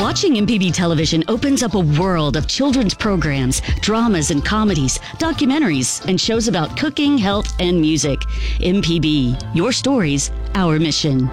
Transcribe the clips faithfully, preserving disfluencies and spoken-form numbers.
Watching M P B television opens up a world of children's programs, dramas and comedies, documentaries, and shows about cooking, health, and music. M P B, your stories, our mission.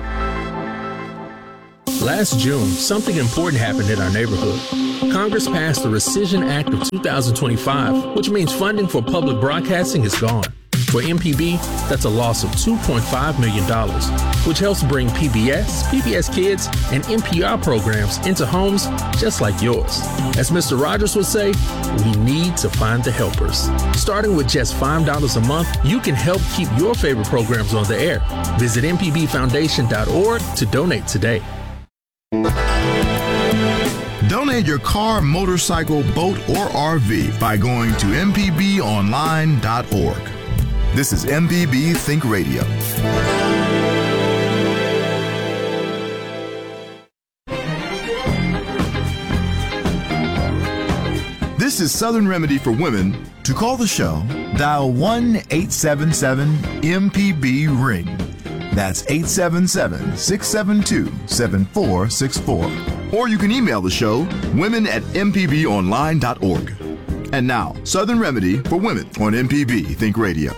Last June, something important happened in our neighborhood. Congress passed the Rescission Act of two thousand twenty-five, which means funding for public broadcasting is gone. For M P B, that's a loss of two point five million dollars, which helps bring P B S, P B S Kids, and N P R programs into homes just like yours. As Mister Rogers would say, we need to find the helpers. Starting with just five dollars a month, you can help keep your favorite programs on the air. Visit m p b foundation dot org to donate today. Donate your car, motorcycle, boat, or R V by going to m p b online dot org. This is M P B Think Radio. This is Southern Remedy for Women. To call the show, dial one eight seven seven M P B ring. That's eight seven seven, six seven two, seven four six four. Or you can email the show, women at m p b online dot org. And now, Southern Remedy for Women on M P B Think Radio.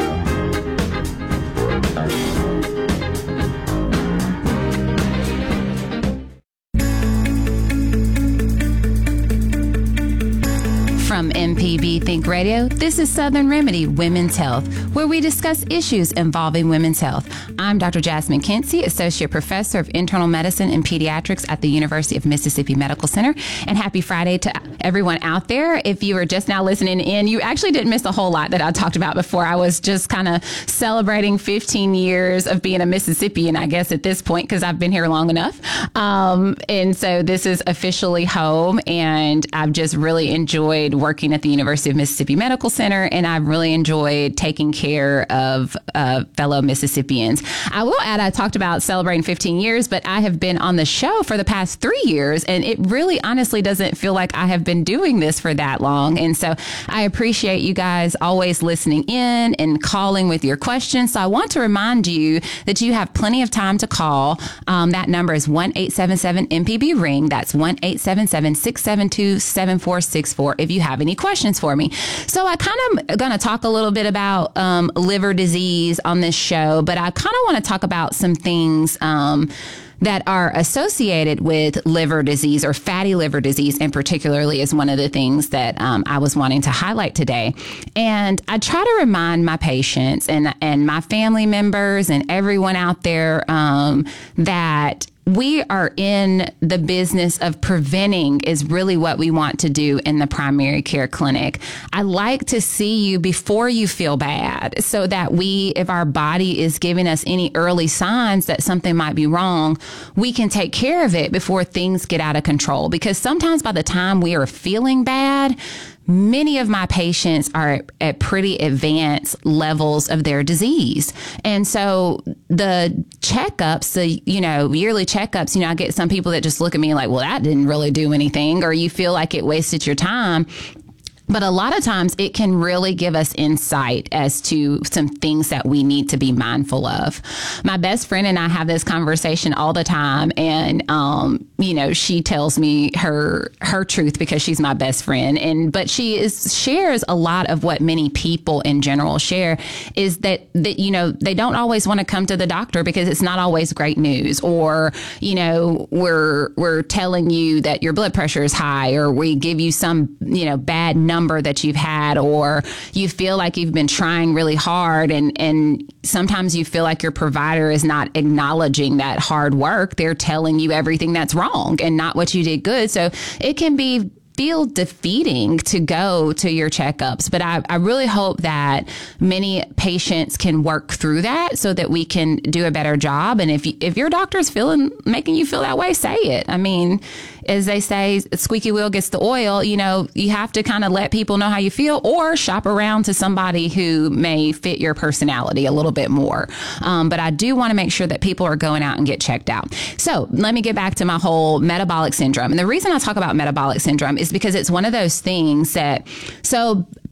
From M P B Think Radio, this is Southern Remedy Women's Health, where we discuss issues involving women's health. I'm Doctor Jasmine Kinsey, Associate Professor of Internal Medicine and Pediatrics at the University of Mississippi Medical Center. And happy Friday to everyone out there. If you were just now listening in, you actually didn't miss a whole lot that I talked about before. I was just kind of celebrating fifteen years of being a Mississippian, I guess, at this point, because I've been here long enough. Um, and so this is officially home, and I've just really enjoyed working at the University of Mississippi Medical Center, and I've really enjoyed taking care of uh, fellow Mississippians. I will add, I talked about celebrating fifteen years, but I have been on the show for the past three years, and it really honestly doesn't feel like I have been doing this for that long. And so I appreciate you guys always listening in and calling with your questions. So I want to remind you that you have plenty of time to call. Um, that number is one eight seven seven M P B ring. That's one eight seven seven, six seven two, seven four six four if you have any questions for me. So I kind of going to talk a little bit about um, liver disease on this show, but I kind of want to talk about some things um, that are associated with liver disease, or fatty liver disease in particularly, is one of the things that um, I was wanting to highlight today. And I try to remind my patients and, and my family members and everyone out there um, that we are in the business of preventing is really what we want to do in the primary care clinic. I like to see you before you feel bad, so that we, if our body is giving us any early signs that something might be wrong, we can take care of it before things get out of control. Because sometimes by the time we are feeling bad, many of my patients are at pretty advanced levels of their disease. And so the checkups, the, you know, yearly checkups, you know, I get some people that just look at me like, well, that didn't really do anything, or you feel like it wasted your time. But a lot of times it can really give us insight as to some things that we need to be mindful of. My best friend and I have this conversation all the time. And, um, you know, she tells me her her truth because she's my best friend. And but she is shares a lot of what many people in general share, is that, that, you know, they don't always want to come to the doctor because it's not always great news. Or, you know, we're we're telling you that your blood pressure is high, or we give you some, you know, bad number number that you've had, or you feel like you've been trying really hard, and and sometimes you feel like your provider is not acknowledging that hard work. They're telling you everything that's wrong and not what you did good. So it can be feel defeating to go to your checkups. But I, I really hope that many patients can work through that so that we can do a better job. And if you, if your doctor's feeling, making you feel that way, say it. I mean, as they say, squeaky wheel gets the oil. You know, you have to kind of let people know how you feel, or shop around to somebody who may fit your personality a little bit more. Um, but I do want to make sure that people are going out and get checked out. So let me get back to my whole metabolic syndrome. And the reason I talk about metabolic syndrome is because it's one of those things that, so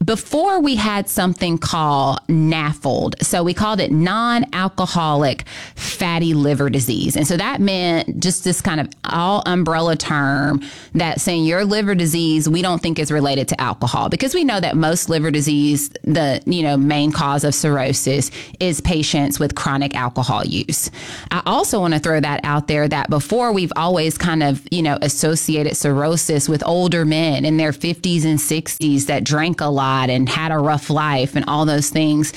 before we had something called NAFLD. So we called it non-alcoholic fatty liver disease. And so that meant just this kind of all umbrella term that saying your liver disease, we don't think is related to alcohol, because we know that most liver disease, the, you know, main cause of cirrhosis is patients with chronic alcohol use. I also want to throw that out there that before we've always kind of, you know, associated cirrhosis with older men in their fifties and sixties that drank a lot and had a rough life and all those things.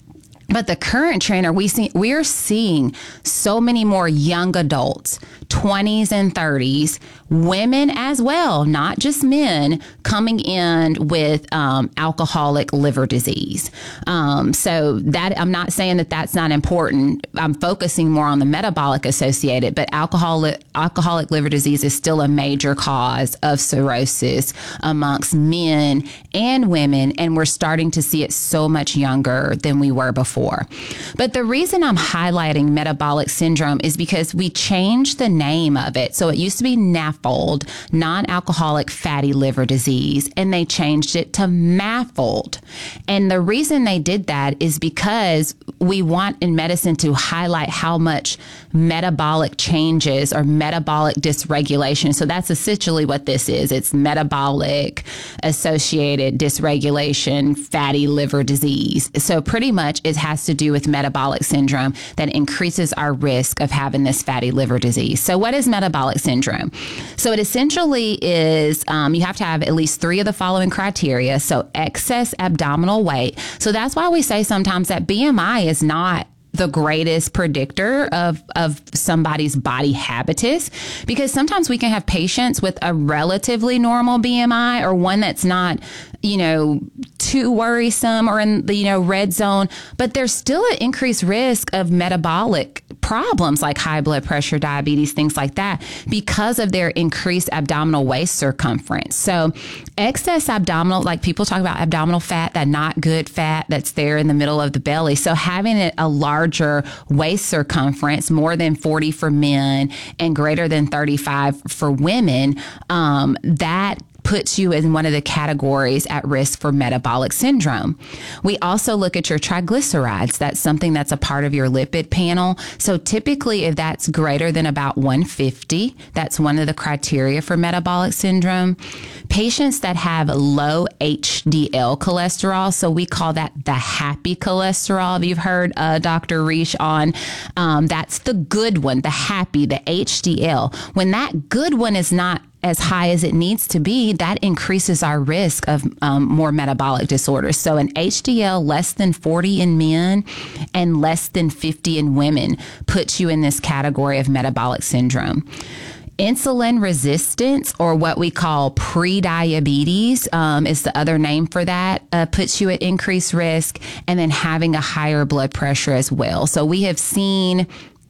But the current trend, are we see, we're seeing so many more young adults, twenties and thirties, women as well, not just men, coming in with um, alcoholic liver disease. Um, so that I'm not saying that that's not important. I'm focusing more on the metabolic associated, but alcoholic alcoholic liver disease is still a major cause of cirrhosis amongst men and women, and we're starting to see it so much younger than we were before. But the reason I'm highlighting metabolic syndrome is because we changed the name of it. So it used to be NAFLD, non-alcoholic fatty liver disease, and they changed it to MAFLD. And the reason they did that is because we want in medicine to highlight how much metabolic changes or metabolic dysregulation. So that's essentially what this is. It's metabolic associated dysregulation, fatty liver disease. So pretty much it has to do with metabolic syndrome that increases our risk of having this fatty liver disease. So what is metabolic syndrome? So it essentially is, um, you have to have at least three of the following criteria. So excess abdominal weight. So that's why we say sometimes that B M I is not the greatest predictor of, of somebody's body habitus, because sometimes we can have patients with a relatively normal B M I or one that's not, you know, too worrisome or in the, you know, red zone, but there's still an increased risk of metabolic problems like high blood pressure, diabetes, things like that, because of their increased abdominal waist circumference. So excess abdominal, like people talk about abdominal fat, that not good fat that's there in the middle of the belly. So having it a larger waist circumference, more than forty for men and greater than thirty-five for women, um, that puts you in one of the categories at risk for metabolic syndrome. We also look at your triglycerides. That's something that's a part of your lipid panel. So typically, if that's greater than about one fifty, that's one of the criteria for metabolic syndrome. Patients that have low H D L cholesterol, so we call that the happy cholesterol. If you've heard uh, Doctor Reish on, um, that's the good one, the happy, the H D L. When that good one is not as high as it needs to be, that increases our risk of um, more metabolic disorders. So an H D L less than forty in men and less than fifty in women puts you in this category of metabolic syndrome. Insulin resistance, or what we call pre-diabetes, um, is the other name for that, uh, puts you at increased risk, and then having a higher blood pressure as well. So we have seen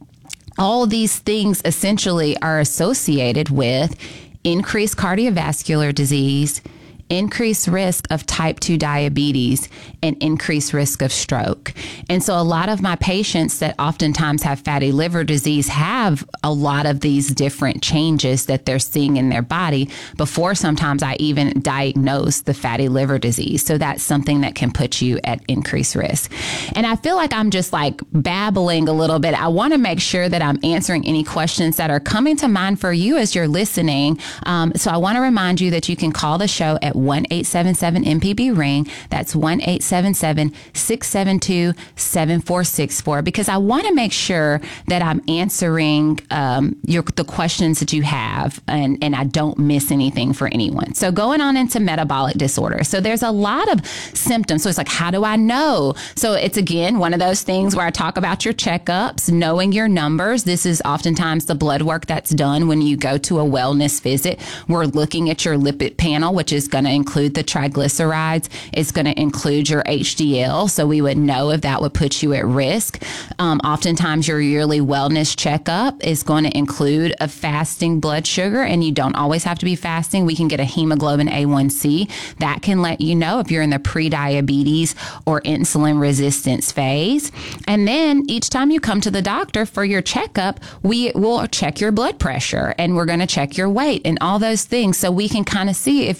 all these things essentially are associated with increased cardiovascular disease, increased risk of type two diabetes, and increased risk of stroke. And so a lot of my patients that oftentimes have fatty liver disease have a lot of these different changes that they're seeing in their body before sometimes I even diagnose the fatty liver disease. So that's something that can put you at increased risk. And I feel like I'm just like babbling a little bit. I want to make sure that I'm answering any questions that are coming to mind for you as you're listening. Um, so I want to remind you that you can call the show at one eight seven seven M P B ring. That's one eight seven seven, six seven two, seven four six four, because I want to make sure that I'm answering um, your the questions that you have, and, and I don't miss anything for anyone. So going on into metabolic disorder. So there's a lot of symptoms. So it's like, how do I know? So it's, again, one of those things where I talk about your checkups, knowing your numbers. This is oftentimes the blood work that's done when you go to a wellness visit. We're looking at your lipid panel, which is going to include the triglycerides. It's going to include your H D L. So we would know if that would put you at risk. Um, oftentimes your yearly wellness checkup is going to include a fasting blood sugar, and you don't always have to be fasting. We can get a hemoglobin A one C that can let you know if you're in the pre-diabetes or insulin resistance phase. And then each time you come to the doctor for your checkup, we will check your blood pressure, and we're going to check your weight and all those things, so we can kind of see if you're at increased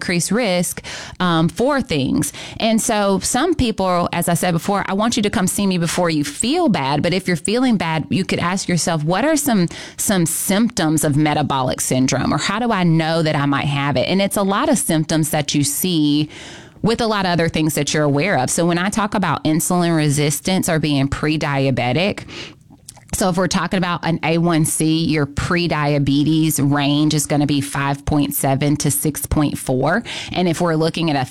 increased risk um, for things. And so some people, as I said before, I want you to come see me before you feel bad. But if you're feeling bad, you could ask yourself, what are some some symptoms of metabolic syndrome? Or how do I know that I might have it? And it's a lot of symptoms that you see with a lot of other things that you're aware of. So when I talk about insulin resistance or being pre-diabetic, so if we're talking about an A one C, your pre-diabetes range is going to be five point seven to six point four. And if we're looking at a